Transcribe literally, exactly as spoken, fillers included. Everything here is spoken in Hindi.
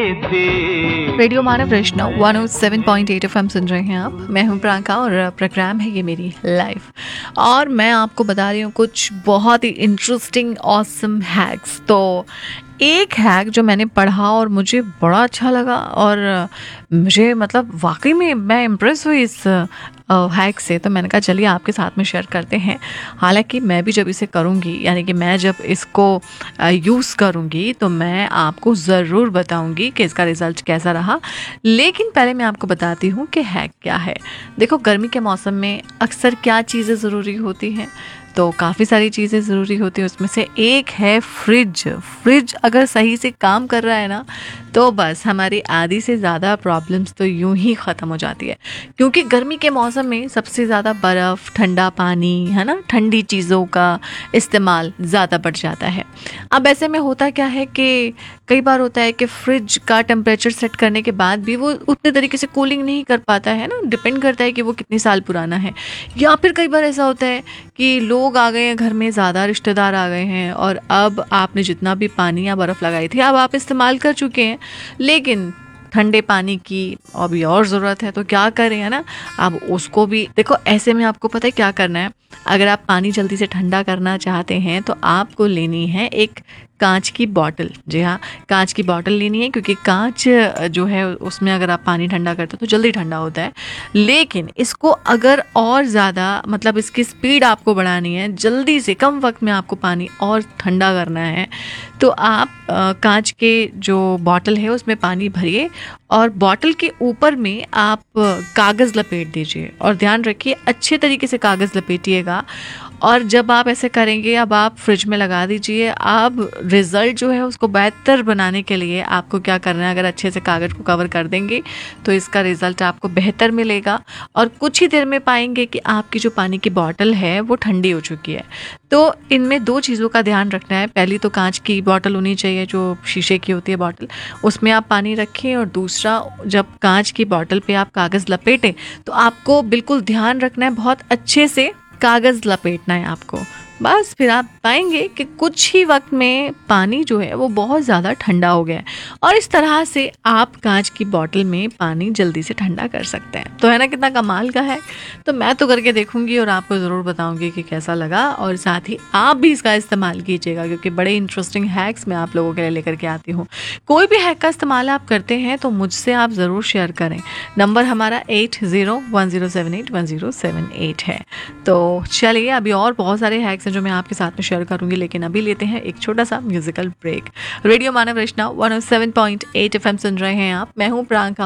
रेडियो मानव वैष्णव one O seven point eight F M सुन रहे हैं आप। मैं हूं प्रियंका और प्रोग्राम है ये मेरी लाइफ, और मैं आपको बता रही हूँ कुछ बहुत ही इंटरेस्टिंग ऑसम हैक्स। तो एक हैक जो मैंने पढ़ा और मुझे बड़ा अच्छा लगा, और मुझे मतलब वाकई में मैं इम्प्रेस हुई इस हैक से, तो मैंने कहा चलिए आपके साथ में शेयर करते हैं। हालांकि मैं भी जब इसे करूँगी, यानी कि मैं जब इसको यूज़ करूँगी तो मैं आपको ज़रूर बताऊँगी कि इसका रिज़ल्ट कैसा रहा। लेकिन पहले मैं आपको बताती हूँ कि हैक क्या है। देखो, गर्मी के मौसम में अक्सर क्या चीज़ें ज़रूरी होती हैं, तो काफ़ी सारी चीज़ें ज़रूरी होती हैं। उसमें से एक है फ्रिज। फ्रिज अगर सही से काम कर रहा है ना, तो बस हमारी आधी से ज़्यादा प्रॉब्लम्स तो यूं ही ख़त्म हो जाती है। क्योंकि गर्मी के मौसम में सबसे ज़्यादा बर्फ़, ठंडा पानी, है ना, ठंडी चीज़ों का इस्तेमाल ज़्यादा बढ़ जाता है। अब ऐसे में होता क्या है कि कई बार होता है कि फ्रिज का टेम्परेचर सेट करने के बाद भी वो उतने तरीके से कूलिंग नहीं कर पाता है ना, डिपेंड करता है कि वो कितने साल पुराना है। या फिर कई बार ऐसा होता है कि लोग आ गए हैं घर में, ज़्यादा रिश्तेदार आ गए हैं, और अब आपने जितना भी पानी या बर्फ़ लगाई थी अब आप इस्तेमाल कर चुके हैं, लेकिन ठंडे पानी की अभी और ज़रूरत है। तो क्या करें, है ना। अब उसको भी देखो, ऐसे में आपको पता है क्या करना है। अगर आप पानी जल्दी से ठंडा करना चाहते हैं तो आपको लेनी है एक कांच की बॉटल। जी हाँ, कांच की बॉटल लेनी है, क्योंकि कांच जो है उसमें अगर आप पानी ठंडा करते हो तो जल्दी ठंडा होता है। लेकिन इसको अगर और ज़्यादा, मतलब इसकी स्पीड आपको बढ़ानी है, जल्दी से कम वक्त में आपको पानी और ठंडा करना है, तो आप आ, कांच के जो बॉटल है उसमें पानी भरिए, और बॉटल के ऊपर में आप कागज़ लपेट दीजिए। और ध्यान रखिए, अच्छे तरीके से कागज़ लपेटिएगा। और जब आप ऐसे करेंगे, अब आप फ्रिज में लगा दीजिए। अब रिज़ल्ट जो है उसको बेहतर बनाने के लिए आपको क्या करना है, अगर अच्छे से कागज़ को कवर कर देंगे तो इसका रिज़ल्ट आपको बेहतर मिलेगा। और कुछ ही देर में पाएंगे कि आपकी जो पानी की बॉटल है वो ठंडी हो चुकी है। तो इनमें दो चीज़ों का ध्यान रखना है। पहली तो कांच की बॉटल होनी चाहिए, जो शीशे की होती है बॉटल, उसमें आप पानी रखें। और दूसरा, जब कांच की बॉटल पे आप कागज़ लपेटें तो आपको बिल्कुल ध्यान रखना है, बहुत अच्छे से कागज़ लपेटना है आपको। बस फिर आप पाएंगे कि कुछ ही वक्त में पानी जो है वो बहुत ज़्यादा ठंडा हो गया है। और इस तरह से आप कांच की बॉटल में पानी जल्दी से ठंडा कर सकते हैं। तो है ना, कितना कमाल का है। तो मैं तो करके देखूंगी और आपको ज़रूर बताऊंगी कि कैसा लगा। और साथ ही आप भी इसका इस्तेमाल कीजिएगा, क्योंकि बड़े इंटरेस्टिंग हैक्स मैं आप लोगों के लिए लेकर के आती हूँ। कोई भी हैक का इस्तेमाल आप करते हैं तो मुझसे आप ज़रूर शेयर करें। नंबर हमारा eight zero one zero seven eight one zero seven eight है। तो चलिए, अभी और बहुत सारे हैक्स जो मैं आपके साथ में शेयर करूंगी, लेकिन अभी लेते हैं एक छोटा सा म्यूजिकल ब्रेक। रेडियो मानव वैष्णव one O seven point eight F M सुन रहे हैं आप। मैं हूं प्रियंका।